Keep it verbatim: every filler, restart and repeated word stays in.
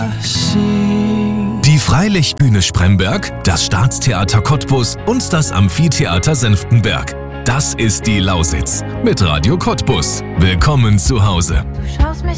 Die Freilichtbühne Spremberg, das Staatstheater Cottbus und das Amphitheater Senftenberg. Das ist die Lausitz mit Radio Cottbus. Willkommen zu Hause. Du